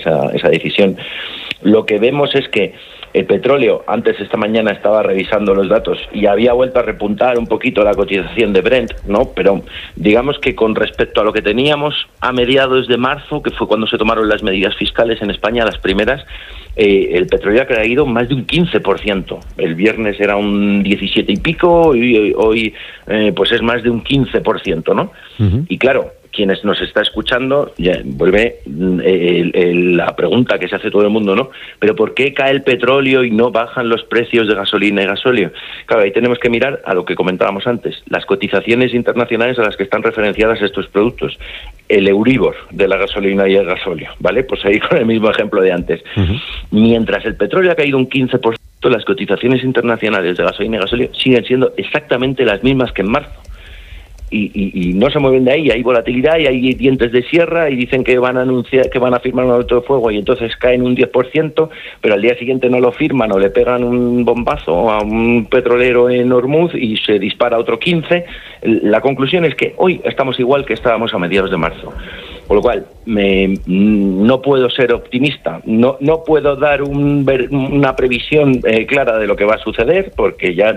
esa decisión. Lo que vemos es que el petróleo, antes esta mañana estaba revisando los datos y había vuelto a repuntar un poquito la cotización de Brent, ¿no? Pero digamos que con respecto a lo que teníamos a mediados de marzo, que fue cuando se tomaron las medidas fiscales en España, las primeras, el petróleo ha caído más de un 15%. El viernes era un 17 y pico y hoy pues es más de un 15%, ¿no? Uh-huh. Y claro, quienes nos está escuchando, ya vuelve la pregunta que se hace todo el mundo, ¿no? ¿Pero por qué cae el petróleo y no bajan los precios de gasolina y gasóleo? Claro, ahí tenemos que mirar a lo que comentábamos antes, las cotizaciones internacionales a las que están referenciadas estos productos. El Euribor de la gasolina y el gasóleo, ¿vale? Pues ahí con el mismo ejemplo de antes. Uh-huh. Mientras el petróleo ha caído un 15%, las cotizaciones internacionales de gasolina y gasóleo siguen siendo exactamente las mismas que en marzo. Y no se mueven de ahí, hay volatilidad y hay dientes de sierra y dicen que van a anunciar, que van a firmar un alto de fuego y entonces caen un 10%, pero al día siguiente no lo firman o le pegan un bombazo a un petrolero en Hormuz y se dispara otro 15%. La conclusión es que hoy estamos igual que estábamos a mediados de marzo. Por lo cual, no puedo ser optimista, no puedo dar una previsión clara de lo que va a suceder, porque ya,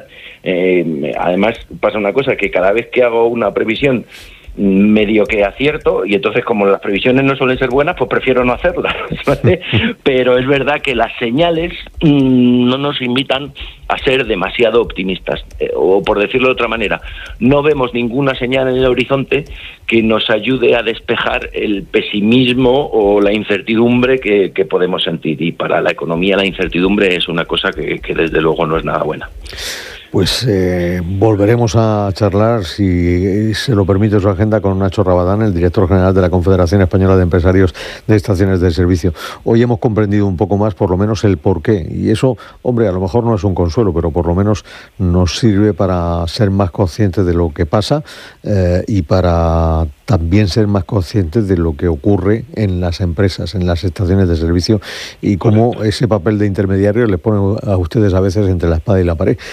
además, pasa una cosa, que cada vez que hago una previsión medio que acierto, y entonces como las previsiones no suelen ser buenas, pues prefiero no hacerlas, ¿vale? Pero es verdad que las señales no nos invitan a ser demasiado optimistas, o por decirlo de otra manera, no vemos ninguna señal en el horizonte que nos ayude a despejar el pesimismo o la incertidumbre que podemos sentir, y para la economía la incertidumbre es una cosa que desde luego no es nada buena. Pues volveremos a charlar, si se lo permite su agenda, con Nacho Rabadán, el director general de la Confederación Española de Empresarios de Estaciones de Servicio. Hoy hemos comprendido un poco más, por lo menos, el porqué. Y eso, hombre, a lo mejor no es un consuelo, pero por lo menos nos sirve para ser más conscientes de lo que pasa y para también ser más conscientes de lo que ocurre en las empresas, en las estaciones de servicio, y cómo ese papel de intermediario les pone a ustedes a veces entre la espada y la pared.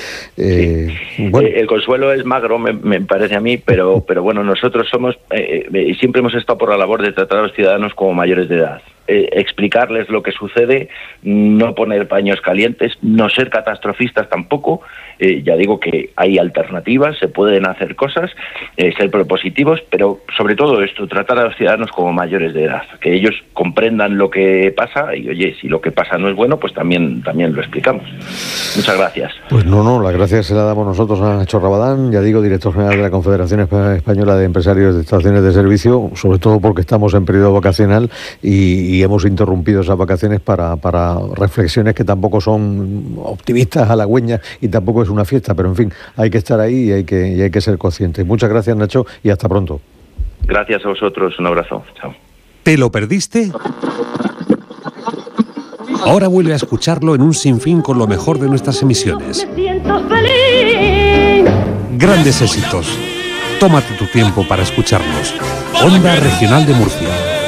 Bueno. El consuelo es magro, me parece a mí, pero bueno, nosotros somos siempre hemos estado por la labor de tratar a los ciudadanos como mayores de edad. Explicarles lo que sucede, no poner paños calientes, no ser catastrofistas tampoco. Ya digo que hay alternativas, se pueden hacer cosas, ser propositivos, pero sobre todo esto, tratar a los ciudadanos como mayores de edad, que ellos comprendan lo que pasa y, oye, si lo que pasa no es bueno, pues también lo explicamos. Muchas gracias. Pues no, las gracias se las damos nosotros a Nacho Rabadán, ya digo, director general de la Confederación Española de Empresarios de Estaciones de Servicio, sobre todo porque estamos en periodo vacacional y hemos interrumpido esas vacaciones para reflexiones que tampoco son optimistas, halagüeñas, y tampoco es una fiesta, pero en fin, hay que estar ahí y hay que ser conscientes. Muchas gracias, Nacho, y hasta pronto. Gracias a vosotros, un abrazo. Chao. ¿Te lo perdiste? Ahora vuelve a escucharlo en un sinfín con lo mejor de nuestras emisiones. Grandes éxitos. Tómate tu tiempo para escucharnos. Onda Regional de Murcia.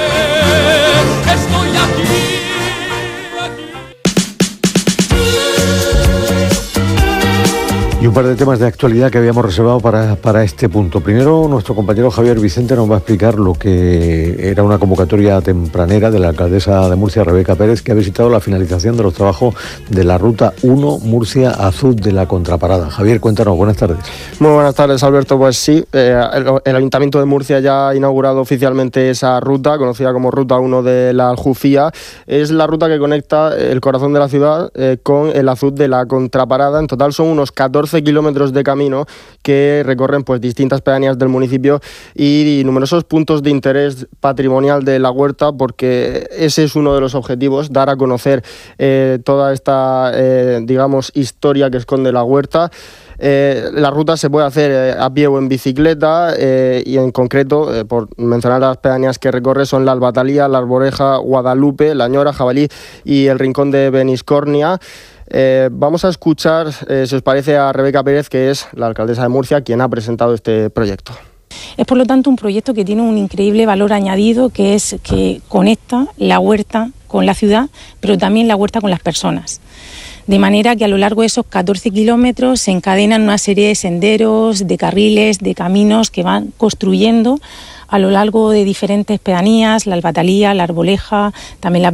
Y un par de temas de actualidad que habíamos reservado para este punto. Primero, nuestro compañero Javier Vicente nos va a explicar lo que era una convocatoria tempranera de la alcaldesa de Murcia, Rebeca Pérez, que ha visitado la finalización de los trabajos de la Ruta 1 Murcia-Azud de la Contraparada. Javier, cuéntanos, buenas tardes. Muy buenas tardes, Alberto. Pues sí, el Ayuntamiento de Murcia ya ha inaugurado oficialmente esa ruta, conocida como Ruta 1 de la Aljufía. Es la ruta que conecta el corazón de la ciudad con el Azud de la Contraparada. En total son unos 14 kilómetros de camino que recorren pues distintas pedanías del municipio y numerosos puntos de interés patrimonial de la huerta, porque ese es uno de los objetivos, dar a conocer toda esta digamos historia que esconde la huerta. La ruta se puede hacer a pie o en bicicleta y en concreto, por mencionar las pedanías que recorre, son la Albatalía, la Arboreja, Guadalupe, La Ñora, Jabalí y el Rincón de Beniscornia. Vamos a escuchar, si os parece, a Rebeca Pérez, que es la alcaldesa de Murcia, quien ha presentado este proyecto. Es por lo tanto un proyecto que tiene un increíble valor añadido, que es que conecta la huerta con la ciudad, pero también la huerta con las personas. De manera que a lo largo de esos 14 kilómetros se encadenan una serie de senderos, de carriles, de caminos que van construyendo a lo largo de diferentes pedanías, la Albatalía, la Arboleja, también la